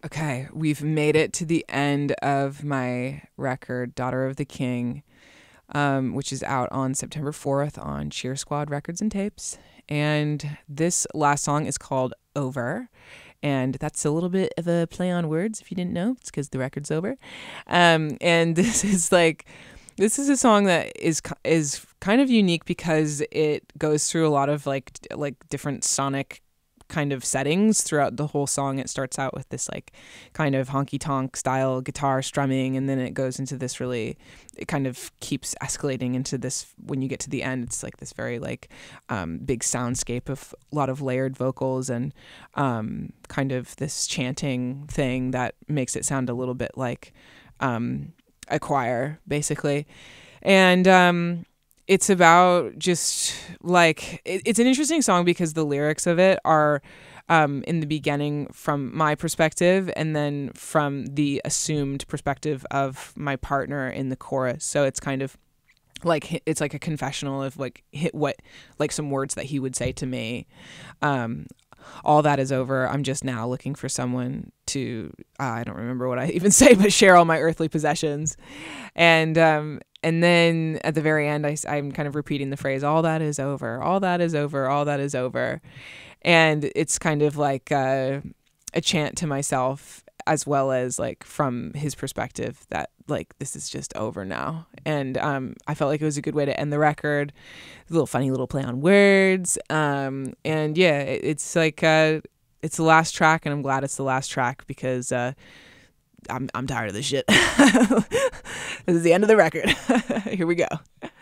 Okay, we've made it to the end of my record, Daughter of the King, which is out on September 4th on Cheer Squad Records and Tapes. And this last song is called Over. And that's a little bit of a play on words if you didn't know. It's because the record's over. And this is a song that is kind of unique because it goes through a lot of like different sonic kind of settings throughout the whole song. It starts out with this like kind of honky tonk style guitar strumming, and then it goes into this really, it kind of keeps escalating into this. When you get to the end, it's like this very like big soundscape of a lot of layered vocals and kind of this chanting thing that makes it sound a little bit like a choir basically. And it's about just like it's an interesting song because the lyrics of it are in the beginning from my perspective and then from the assumed perspective of my partner in the chorus. So it's kind of like it's like a confessional of like what like some words that he would say to me. All that is over. I'm just now looking for someone to I don't remember what I even say, but share all my earthly possessions. And then at the very end, I'm kind of repeating the phrase, all that is over, all that is over, all that is over. And it's kind of like a chant to myself, as well as like from his perspective that like this is just over now. And I felt like it was a good way to end the record. A little funny little play on words. And yeah, it's like it's the last track, and I'm glad it's the last track because I'm tired of this shit. This is the end of the record. Here we go.